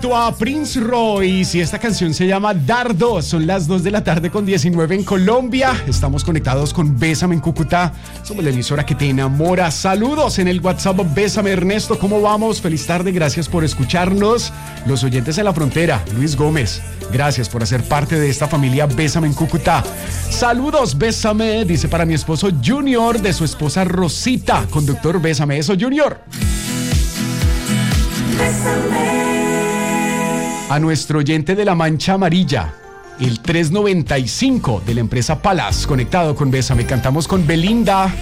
A Prince Royce y esta canción se llama Dardo. Son las 2:19 en Colombia. Estamos conectados con Bésame en Cúcuta. Somos la emisora que te enamora. Saludos en el WhatsApp. Bésame Ernesto, ¿cómo vamos? Feliz tarde, gracias por escucharnos. Los oyentes en la frontera, Luis Gómez, gracias por hacer parte de esta familia Bésame en Cúcuta. Saludos, Bésame, dice para mi esposo Junior de su esposa Rosita. Conductor, bésame eso, Junior. Bésame. A nuestro oyente de la Mancha Amarilla, el 395 de la empresa Palas, conectado con Bésame. Cantamos con Belinda.